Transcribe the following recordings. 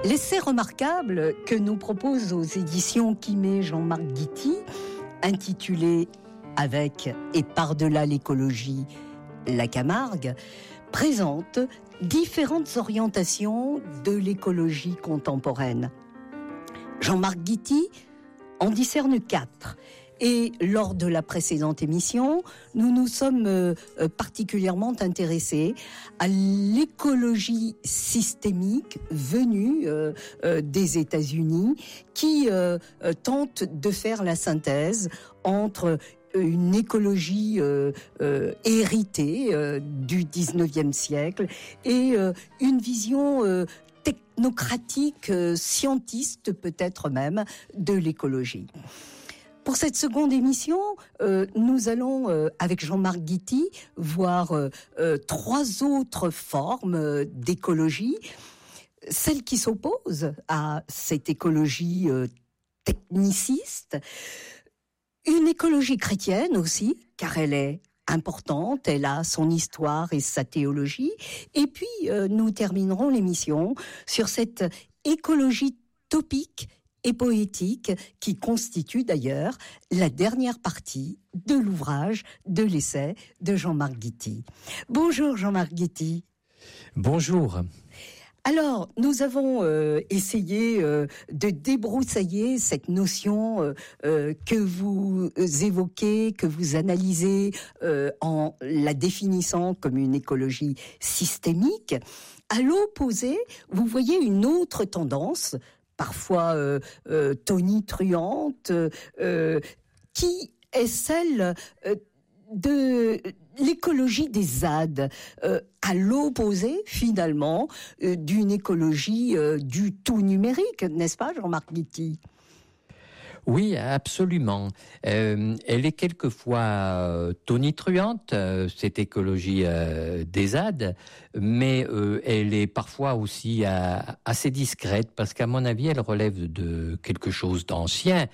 L'essai remarquable que nous propose aux éditions Quimé Jean-Marc Guitty, intitulé « Avec et par-delà l'écologie, la Camargue », présente différentes orientations de l'écologie contemporaine. Jean-Marc Guitty en discerne 4. Et lors de la précédente émission, nous nous sommes particulièrement intéressés à l'écologie systémique venue des États-Unis qui tente de faire la synthèse entre une écologie héritée du 19e siècle et une vision technocratique, scientiste peut-être même, de l'écologie. Pour cette seconde émission, nous allons, avec Jean-Marc Guitty, voir 3 autres formes d'écologie. Celle qui s'oppose à cette écologie techniciste, une écologie chrétienne aussi, car elle est importante, elle a son histoire et sa théologie. Et puis, nous terminerons l'émission sur cette écologie topique et poétique qui constitue d'ailleurs la dernière partie de l'ouvrage de l'essai de Jean-Marc Guitty. Bonjour Jean-Marc Guitty. Bonjour. Alors, nous avons essayé de débroussailler cette notion que vous évoquez, que vous analysez en la définissant comme une écologie systémique. À l'opposé, vous voyez une autre tendance, parfois tonitruante, qui est celle de l'écologie des ZAD, à l'opposé finalement d'une écologie du tout numérique, n'est-ce pas Jean-Marc Guitty ? Oui, absolument. Elle est quelquefois tonitruante, cette écologie des ZAD, mais elle est parfois aussi assez discrète, parce qu'à mon avis, elle relève de quelque chose d'ancien,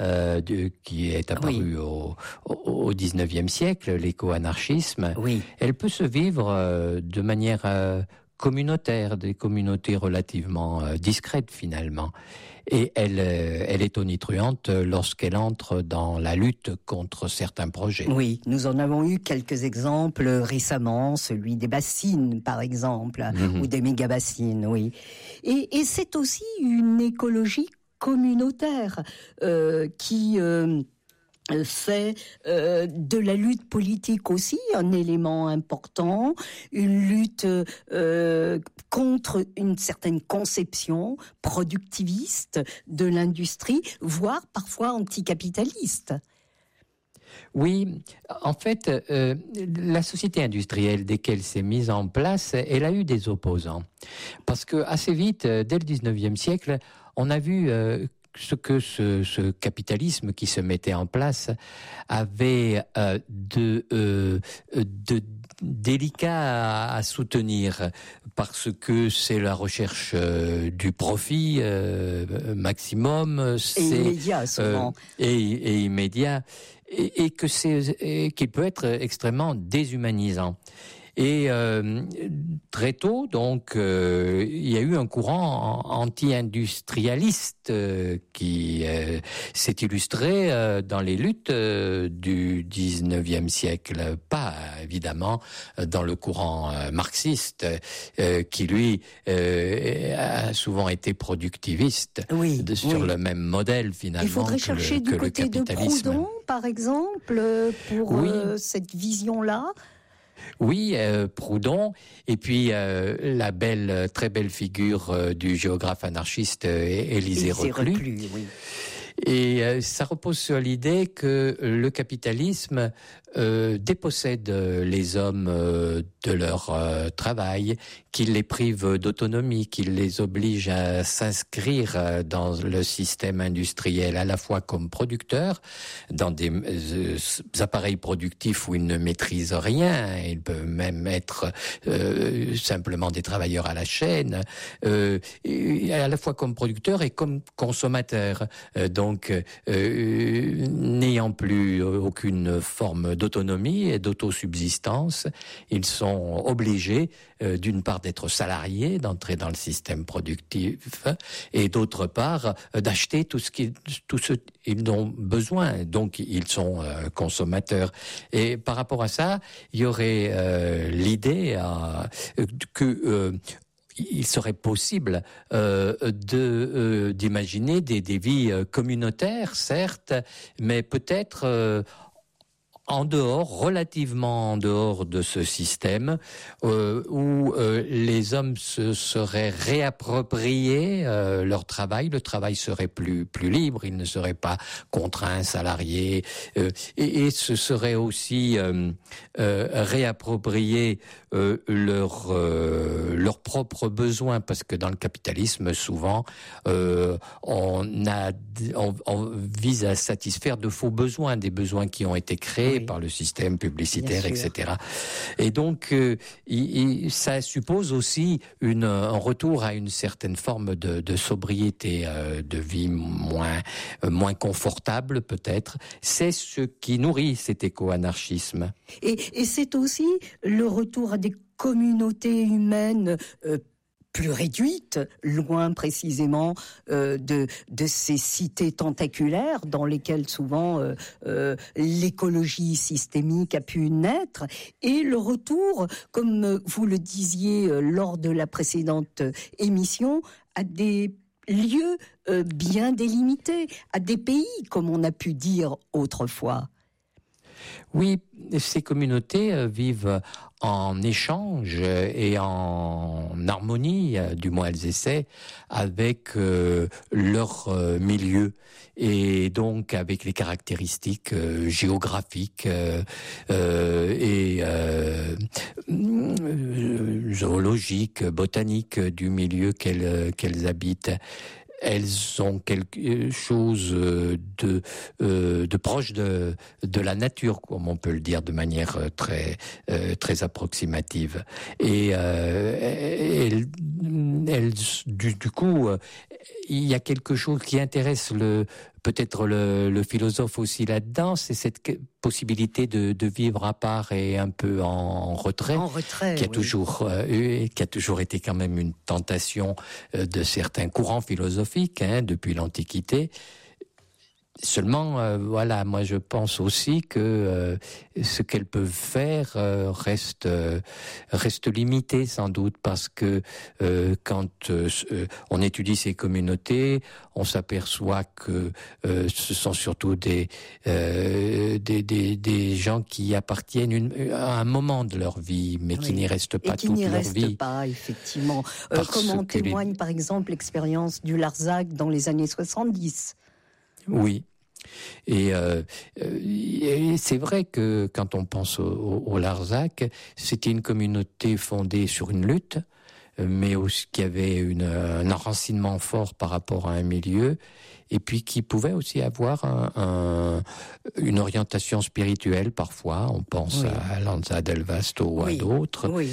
qui est apparu au 19e siècle, l'éco-anarchisme. Oui. Elle peut se vivre de manière communautaire, des communautés relativement discrètes finalement. Et elle est tonitruante lorsqu'elle entre dans la lutte contre certains projets. Oui, nous en avons eu quelques exemples récemment, celui des bassines par exemple, ou des méga-bassines, oui. Et c'est aussi une écologie communautaire qui fait de la lutte politique aussi un élément important, une lutte contre une certaine conception productiviste de l'industrie, voire parfois anticapitaliste. Oui, en fait, la société industrielle, dès qu'elle s'est mise en place, elle a eu des opposants. Parce que assez vite, dès le 19e siècle, on a vu ce que ce capitalisme qui se mettait en place avait de délicat à soutenir, parce que c'est la recherche du profit maximum, et immédiat souvent, et immédiat, et qu'il peut être extrêmement déshumanisant. Et très tôt, donc, il y a eu un courant anti-industrialiste qui s'est illustré dans les luttes du 19e siècle. Pas, évidemment, dans le courant marxiste, qui, lui, a souvent été productiviste, sur le même modèle, finalement, il faudrait chercher du côté de Proudhon, par exemple, pour cette vision-là. Oui, Proudhon, et puis la très belle figure du géographe anarchiste Élisée Reclus. Oui. Et ça repose sur l'idée que le capitalisme dépossède les hommes de leur travail, qu'il les prive d'autonomie, qu'il les oblige à s'inscrire dans le système industriel à la fois comme producteurs, dans des appareils productifs où ils ne maîtrisent rien, ils peuvent même être simplement des travailleurs à la chaîne, et à la fois comme producteurs et comme consommateurs. Donc donc n'ayant plus aucune forme d'autonomie et d'autosubsistance, ils sont obligés d'une part d'être salariés, d'entrer dans le système productif, et d'autre part d'acheter tout ce qu'ils ont besoin. Donc ils sont consommateurs. Et par rapport à ça, il y aurait l'idée que il serait possible d'imaginer des vies communautaires, certes, mais peut-être en dehors, relativement en dehors de ce système, où les hommes se seraient réappropriés leur travail. Le travail serait plus libre, ils ne seraient pas contraints, salariés, et ce serait aussi réapproprier leurs propres besoins, parce que dans le capitalisme, souvent, on vise à satisfaire de faux besoins, des besoins qui ont été créés par le système publicitaire, etc. Et donc, ça suppose aussi un retour à une certaine forme de sobriété, de vie moins confortable peut-être. C'est ce qui nourrit cet éco-anarchisme. Et c'est aussi le retour à des communautés humaines plus réduite, loin précisément de ces cités tentaculaires dans lesquelles souvent l'écologie systémique a pu naître, et le retour, comme vous le disiez lors de la précédente émission, à des lieux bien délimités, à des pays, comme on a pu dire autrefois. Oui, ces communautés vivent en échange et en harmonie, du moins elles essaient, avec leur milieu, et donc avec les caractéristiques géographiques et zoologiques, botaniques du milieu qu'elles habitent. Elles ont quelque chose de proche de la nature, comme on peut le dire de manière très approximative. Et du coup, il y a quelque chose qui intéresse peut-être le philosophe aussi là-dedans, c'est cette possibilité de vivre à part et un peu en retrait, qui a toujours été quand même une tentation de certains courants philosophiques depuis l'Antiquité. Seulement, voilà, moi je pense aussi que ce qu'elles peuvent faire reste limité sans doute, parce que quand on étudie ces communautés, on s'aperçoit que ce sont surtout des gens qui appartiennent à un moment de leur vie, mais qui n'y restent pas toute leur vie. Et qui n'y restent pas, effectivement. Comme en témoigne par exemple l'expérience du Larzac dans les années 70. Oui. Et c'est vrai que quand on pense au Larzac, c'était une communauté fondée sur une lutte, mais aussi qui avait un enracinement fort par rapport à un milieu, et puis qui pouvait aussi avoir une orientation spirituelle parfois. On pense à Lanza del Vasto ou à d'autres. Oui.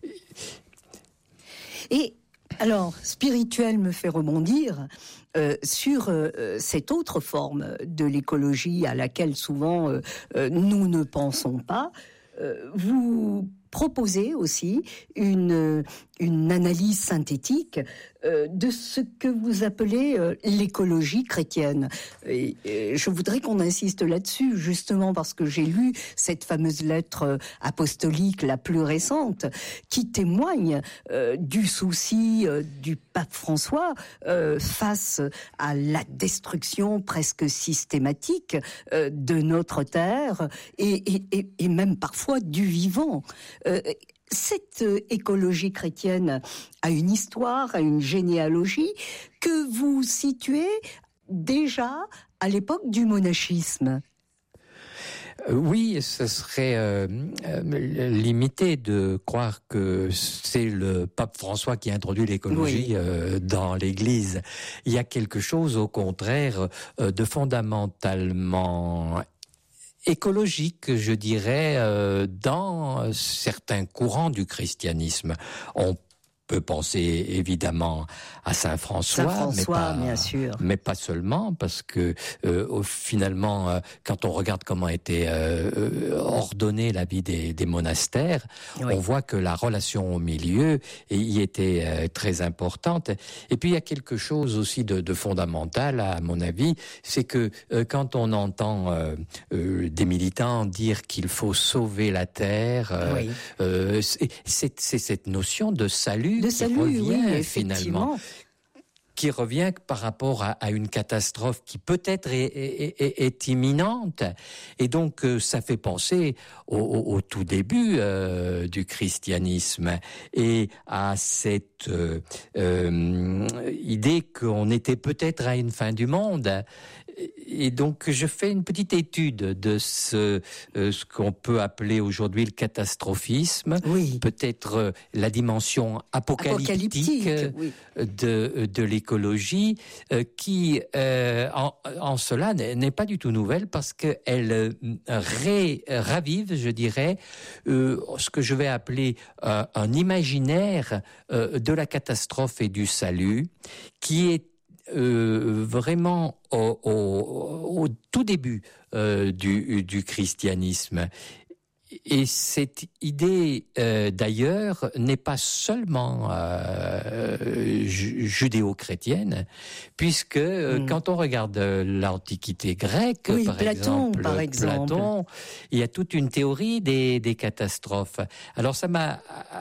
Et alors, spirituel me fait rebondir sur cette autre forme de l'écologie à laquelle souvent nous ne pensons pas. Vous proposez aussi une analyse synthétique de ce que vous appelez l'écologie chrétienne. Et je voudrais qu'on insiste là-dessus, justement parce que j'ai lu cette fameuse lettre apostolique la plus récente, qui témoigne du souci du pape François face à la destruction presque systématique de notre terre et même parfois du vivant. Cette écologie chrétienne a une histoire, a une généalogie que vous situez déjà à l'époque du monachisme. Oui, ce serait limité de croire que c'est le pape François qui a introduit l'écologie dans l'Église. Il y a quelque chose, au contraire, de fondamentalement écologique, je dirais, dans certains courants du christianisme. On peut penser évidemment à Saint François, bien sûr. Mais pas seulement, parce que finalement, quand on regarde comment était ordonnée la vie des monastères, oui. On voit que la relation au milieu y était très importante. Et puis il y a quelque chose aussi de fondamental, à mon avis, c'est que quand on entend des militants dire qu'il faut sauver la terre, oui. C'est cette notion de salut qui revient oui, finalement, qui revient par rapport à une catastrophe qui peut-être est imminente. Et donc, ça fait penser au tout début du christianisme et à cette idée qu'on était peut-être à une fin du monde. Et donc, je fais une petite étude de ce qu'on peut appeler aujourd'hui le catastrophisme, oui. Peut-être la dimension apocalyptique oui. de l'écologie, qui, en cela, n'est pas du tout nouvelle, parce qu'elle ravive, je dirais, ce que je vais appeler un imaginaire de la catastrophe et du salut, qui est vraiment au tout début du christianisme. Et cette idée, d'ailleurs, n'est pas seulement judéo-chrétienne, puisque quand on regarde l'Antiquité grecque, oui, par exemple, Platon, il y a toute une théorie des catastrophes. Alors ça m'a...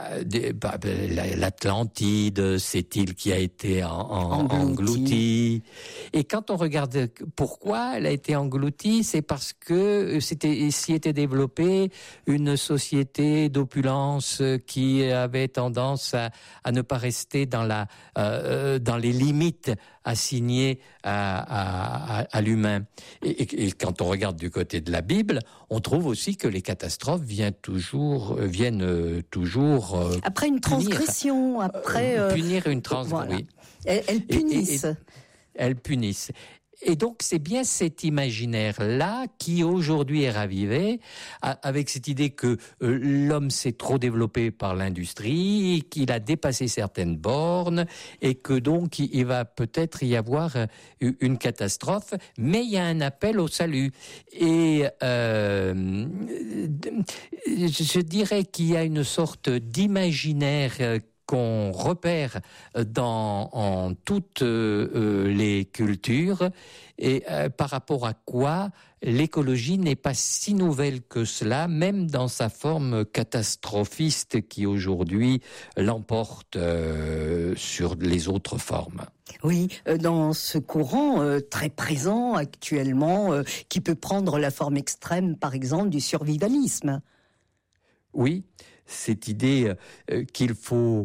L'Atlantide, cette île qui a été engloutie. Et quand on regarde pourquoi elle a été engloutie, c'est parce que s'y était développé une société d'opulence qui avait tendance à ne pas rester dans les limites assignées à l'humain. Et quand on regarde du côté de la Bible, on trouve aussi que les catastrophes viennent toujours après une transgression, punir une transgression. Voilà. Oui. Elles punissent. Elles punissent. Et donc, c'est bien cet imaginaire-là qui, aujourd'hui, est ravivé, avec cette idée que l'homme s'est trop développé par l'industrie, qu'il a dépassé certaines bornes, et que donc, il va peut-être y avoir une catastrophe, mais il y a un appel au salut. Et je dirais qu'il y a une sorte d'imaginaire qu'on repère dans toutes les cultures, et par rapport à quoi l'écologie n'est pas si nouvelle que cela, même dans sa forme catastrophiste qui aujourd'hui l'emporte sur les autres formes. Oui, dans ce courant très présent actuellement, qui peut prendre la forme extrême, par exemple, du survivalisme. Oui, cette idée qu'il faut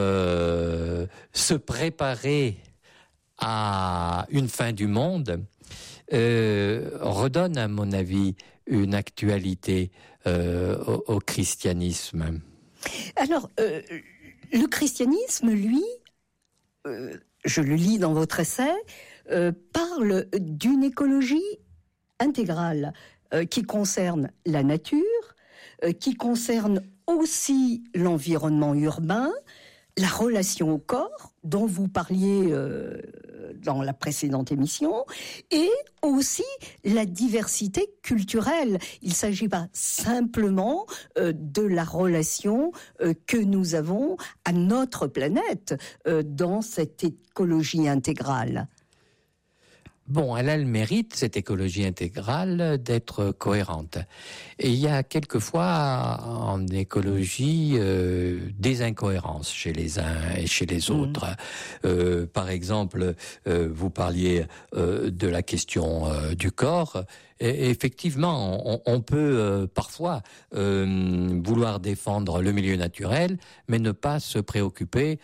se préparer à une fin du monde redonne, à mon avis, une actualité au christianisme. Alors, le christianisme, lui, je le lis dans votre essai, parle d'une écologie intégrale qui concerne la nature, qui concerne aussi l'environnement urbain, la relation au corps, dont vous parliez dans la précédente émission, et aussi la diversité culturelle. Il ne s'agit pas simplement de la relation que nous avons à notre planète dans cette écologie intégrale. Bon, elle a le mérite, cette écologie intégrale, d'être cohérente. Et il y a quelquefois en écologie des incohérences chez les uns et chez les autres. Par exemple, vous parliez de la question du corps. Et effectivement, on peut parfois vouloir défendre le milieu naturel, mais ne pas se préoccuper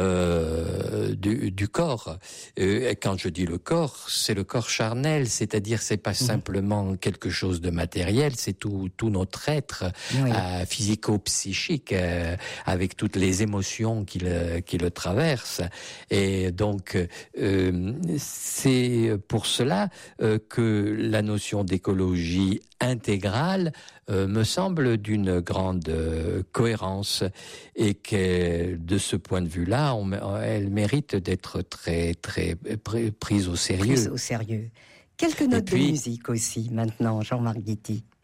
du corps. Et quand je dis le corps, c'est le corps charnel, c'est-à-dire c'est pas simplement quelque chose de matériel, c'est tout notre être physico-psychique, avec toutes les émotions qui le traversent. Et donc, c'est pour cela que la notion d'écologie intégrale me semble d'une grande cohérence et que de ce point de vue-là, elle mérite d'être très très prise au sérieux. Prise au sérieux. Quelques notes de musique aussi maintenant, Jean-Marc Guitty.